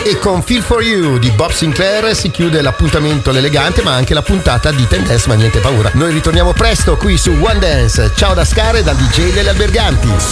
E con Feel For You di Bob Sinclair si chiude l'appuntamento l'elegante, ma anche la puntata di Ten Dance, ma niente paura. Noi ritorniamo presto qui su One Dance. Ciao da Scar e dal DJ degli Alberganti.